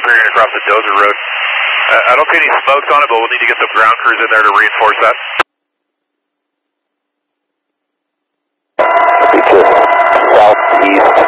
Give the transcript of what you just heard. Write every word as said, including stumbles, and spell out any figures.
clearing across the Dozer Road. Uh, I don't see any smokes on it, but we'll need to get some ground crews in there to reinforce that. Southeast